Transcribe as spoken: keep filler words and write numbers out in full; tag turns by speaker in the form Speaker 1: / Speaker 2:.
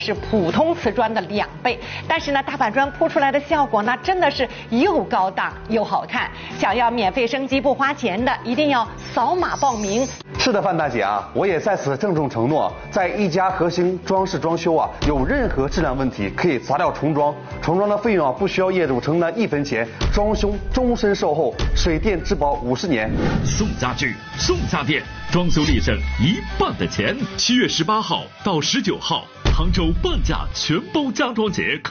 Speaker 1: 是普通瓷砖的两倍，但是呢，大板砖铺出来的效果呢，真的是又高档又好看。想要免费升级不花钱的，一定要扫码报名。
Speaker 2: 是的，范大姐啊，我也在此郑重承诺，在一家核心装饰装修啊，有任何质量问题可以砸掉重装，重装的费用啊不需要业主承担一分钱，装修终身售后，水电质保五十年。
Speaker 3: 宋家具，宋家电，装修立省一半的钱。七月十八号到十九号，杭州半价全包家装节。